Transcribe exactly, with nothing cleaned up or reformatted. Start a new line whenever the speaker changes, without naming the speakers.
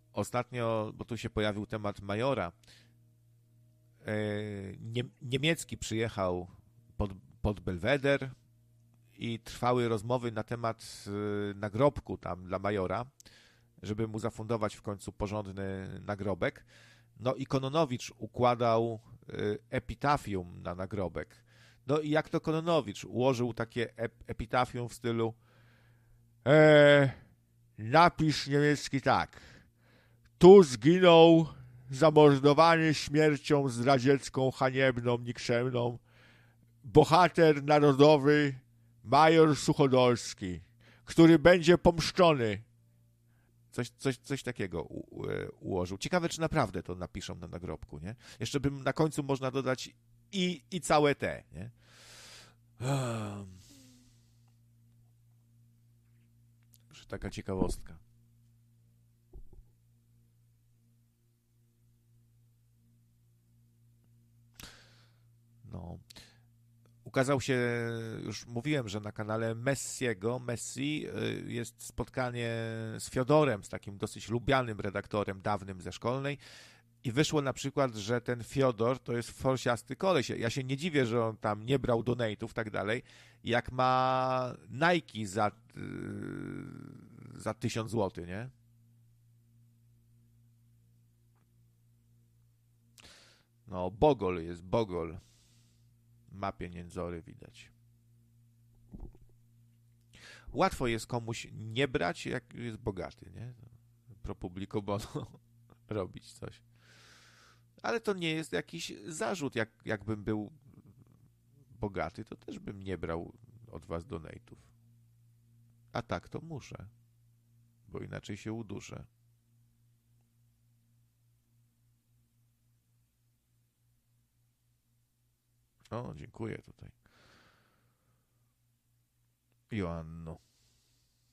ostatnio, bo tu się pojawił temat Majora, e, nie, niemiecki przyjechał pod, pod Belweder i trwały rozmowy na temat e, nagrobku tam dla Majora, żeby mu zafundować w końcu porządny nagrobek. No i Kononowicz układał e, epitafium na nagrobek. No i jak to Kononowicz ułożył takie ep- epitafium w stylu e, napisz niemiecki tak: tu zginął zamordowany śmiercią zdradziecką, haniebną, nikczemną bohater narodowy major Suchodolski, który będzie pomszczony. Coś, coś, coś takiego u, u, ułożył. Ciekawe, czy naprawdę to napiszą na nagrobku, nie? Jeszcze bym na końcu można dodać i, i całe te, nie? Że taka ciekawostka. No. Ukazał się, już mówiłem, że na kanale Messiego, Messi jest spotkanie z Fiodorem, z takim dosyć lubianym redaktorem dawnym ze szkolnej i wyszło na przykład, że ten Fiodor to jest forsiasty koleś. Ja się nie dziwię, że on tam nie brał donate'ów i tak dalej, jak ma Nike za, za tysiąc złotych, nie? No, Bogol jest, Bogol. Ma pieniędzory, widać. Łatwo jest komuś nie brać, jak jest bogaty, nie? Pro publico bono robić coś. Ale to nie jest jakiś zarzut. Jak, jakbym był bogaty, to też bym nie brał od was donate'ów. A tak to muszę, bo inaczej się uduszę. O, dziękuję tutaj. Joanno.